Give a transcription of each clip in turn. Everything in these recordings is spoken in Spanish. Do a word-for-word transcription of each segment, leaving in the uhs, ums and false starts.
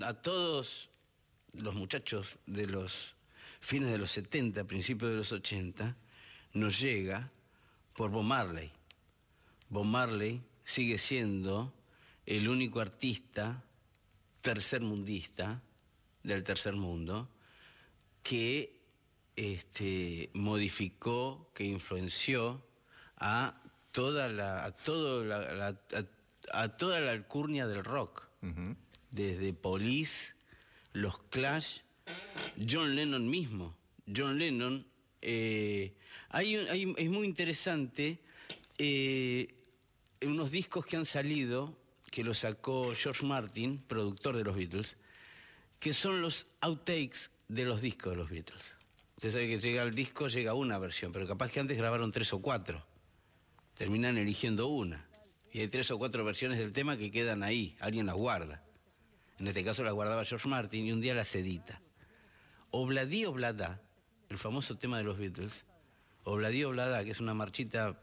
A todos los muchachos de los fines de los setenta, principios de los ochenta, nos llega por Bob Marley. Bob Marley sigue siendo el único artista tercermundista del tercer mundo que este, modificó, que influenció a toda la, a todo la, la, a, a toda la alcurnia del rock. Uh-huh. Desde Police, los Clash, John Lennon mismo. John Lennon, eh, hay, hay, es muy interesante eh, unos discos que han salido, que los sacó George Martin, productor de los Beatles, que son los outtakes de los discos de los Beatles. Usted sabe que llega el disco, llega una versión, pero capaz que antes grabaron tres o cuatro. Terminan eligiendo una. Y hay tres o cuatro versiones del tema que quedan ahí, alguien las guarda. En este caso las guardaba George Martin y un día las edita. Obladi Oblada, el famoso tema de los Beatles, Obladi Oblada, que es una marchita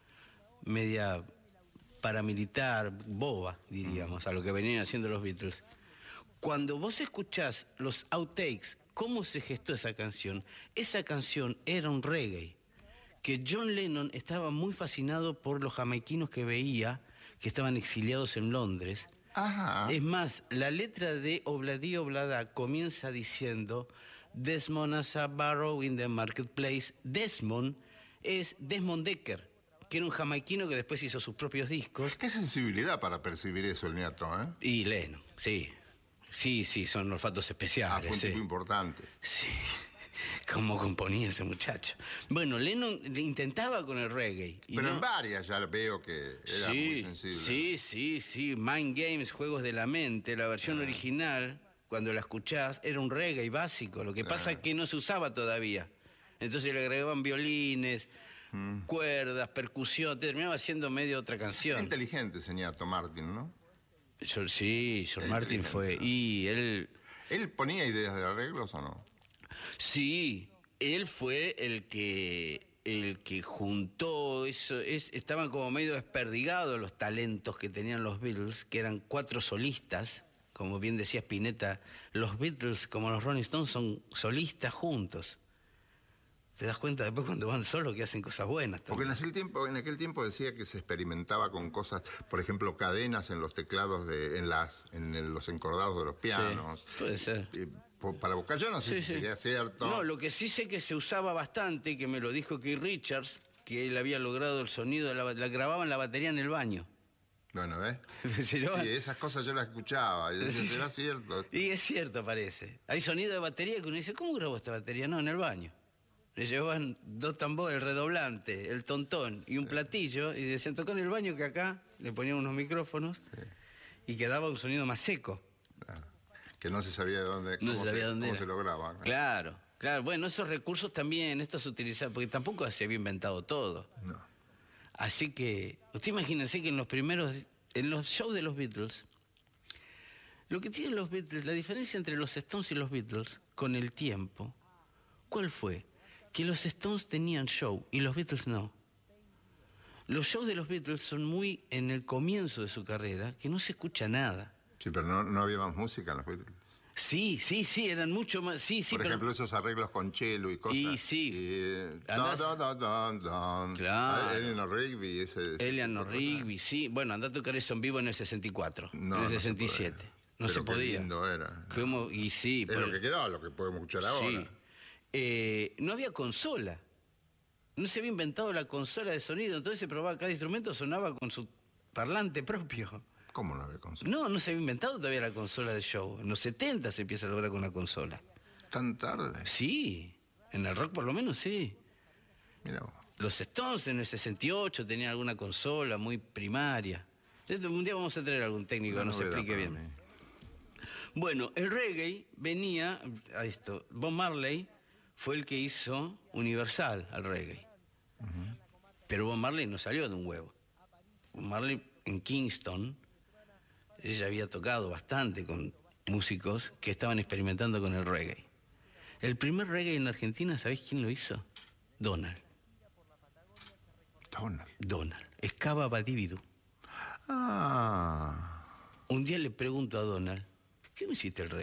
media paramilitar, boba, diríamos, a lo que venían haciendo los Beatles. Cuando vos escuchás los outtakes, cómo se gestó esa canción, esa canción era un reggae, que John Lennon estaba muy fascinado por los jamaiquinos que veía, que estaban exiliados en Londres. Ajá. Es más, la letra de Obladi Oblada comienza diciendo Desmond as a barrow in the marketplace. Desmond es Desmond Dekker, que era un jamaiquino que después hizo sus propios discos. Qué sensibilidad para percibir eso el nieto, ¿eh? Y Lennon, sí. Sí, sí, son olfatos especiales. Ah, fue un sí. tipo importante. Sí. Cómo componía ese muchacho. Bueno, Lennon intentaba con el reggae. Y Pero no... en varias ya veo que era sí, muy sensible. Sí, sí, sí. Mind Games, Juegos de la Mente, la versión ah. original, cuando la escuchás, era un reggae básico. Lo que ah. pasa es que no se usaba todavía. Entonces le agregaban violines, mm. cuerdas, percusión. Terminaba siendo medio otra canción. Era inteligente, señor Martin, ¿no? Yo, sí, George Martin fue. ¿no? Y él... ¿Él ponía ideas de arreglos o no? Sí, él fue el que el que juntó eso, es, estaban como medio desperdigados los talentos que tenían los Beatles, que eran cuatro solistas, como bien decía Spinetta, los Beatles como los Rolling Stones son solistas juntos. ¿Te das cuenta después cuando van solos que hacen cosas buenas también? Porque en aquel tiempo, en aquel tiempo decía que se experimentaba con cosas, por ejemplo, cadenas en los teclados, de, en, las, en los encordados de los pianos. Sí, puede ser. Eh, para buscar, yo no sé sí, si sí. sería cierto. No, lo que sí sé que se usaba bastante, que me lo dijo Keith Richards, que él había logrado el sonido, de la, la grababan la batería en el baño. Bueno, ¿ves? Sí, esas cosas yo las escuchaba, y decía, ¿será cierto? Y es cierto, parece. Hay sonido de batería que uno dice, ¿cómo grabó esta batería? No, en el baño. Le llevaban dos tambores, el redoblante, el tontón y un sí. platillo, y decían, tocó en el baño, que acá le ponían unos micrófonos sí. y quedaba un sonido más seco. Claro. Que no se sabía de dónde, no cómo, se, sabía se, dónde cómo se lograba. Claro. claro, claro. Bueno, esos recursos también, estos se utilizaban, porque tampoco se había inventado todo. No. Así que, usted imagínense que en los primeros, en los shows de los Beatles, lo que tienen los Beatles, la diferencia entre los Stones y los Beatles, con el tiempo, ¿cuál fue? Que los Stones tenían show y los Beatles no. Los shows de los Beatles son muy en el comienzo de su carrera, que no se escucha nada. Sí, pero no, no había más música en los Beatles. Sí, sí, sí, eran mucho más... Sí, sí, Por pero... ejemplo, esos arreglos con cello y cosas. Y sí. Y, Andás... don, don, don, don. Claro. Eleanor Rigby. Ese, ese Eleanor Rigby, sí. Bueno, andá a tocar eso en vivo en el sesenta y cuatro, no, en el sesenta y siete. No se podía. No pero se podía. Qué lindo era. ¿Cómo? Y sí. Es pero... lo que quedaba, lo que podemos escuchar ahora. Sí. Eh, no había consola. No se había inventado la consola de sonido, entonces se probaba, cada instrumento sonaba con su parlante propio. ¿Cómo no había consola? No, no se había inventado todavía la consola de show. En los setenta se empieza a lograr con la consola. ¿Tan tarde? Sí, en el rock por lo menos sí. Mira vos. Los Stones en el sesenta y ocho tenían alguna consola muy primaria. Entonces, un día vamos a traer algún técnico que nos explique bien. Mí. Bueno, el reggae venía a esto. Bob Marley fue el que hizo universal al reggae. Uh-huh. Pero Bob Marley no salió de un huevo. Bob Marley en Kingston, ella había tocado bastante con músicos que estaban experimentando con el reggae. El primer reggae en Argentina, ¿sabéis quién lo hizo? Donald. Donald. Donald. Excava Badividú. Ah. Un día le pregunto a Donald, ¿Qué me hiciste el rey?